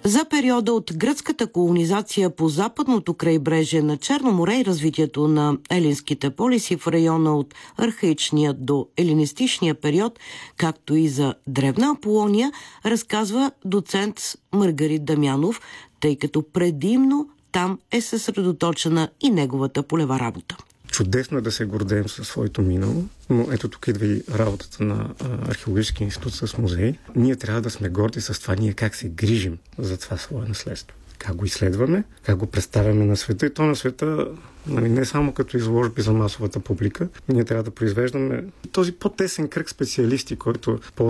За периода от гръцката колонизация по западното крайбрежие на Черно море и развитието на елинските полиси в района от архаичния до елинистичния период, както и за древна Аполония, разказва доцент Маргарит Дамянов, тъй като предимно там е съсредоточена и неговата полева работа. Чудесно е да се гордеем със своето минало, но ето тук идва и работата на Археологическия институт с музей. Ние трябва да сме горди с това, ние как се грижим за това свое наследство. Как го изследваме, как го представяме на света. И то на света, не само като изложби за масовата публика, ние трябва да произвеждаме този по-тесен кръг специалисти, който